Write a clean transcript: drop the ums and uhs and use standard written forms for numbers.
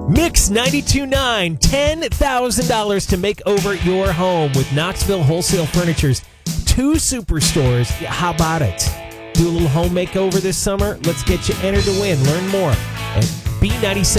Mix 92.9, $10,000 to make over your home with Knoxville Wholesale Furniture's 2 superstores. How about it? Do a little home makeover this summer? Let's get you entered to win. Learn more at B97.